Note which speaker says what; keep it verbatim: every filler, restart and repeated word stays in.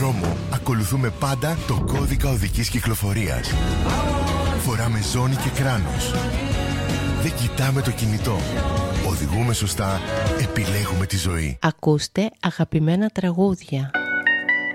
Speaker 1: δρόμο ακολουθούμε πάντα το κώδικα οδικής κυκλοφορίας. Φοράμε ζώνη και κράνος. Δεν κοιτάμε το κινητό. Οδηγούμε σωστά, επιλέγουμε τη ζωή.
Speaker 2: Ακούστε αγαπημένα τραγούδια.